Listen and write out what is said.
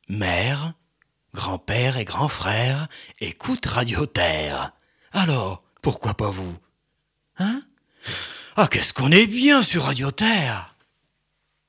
Mère, grand-père et grand-frère écoutent Radio Terre. Alors, pourquoi pas vous? Hein? Ah, qu'est-ce qu'on est bien sur Radio Terre!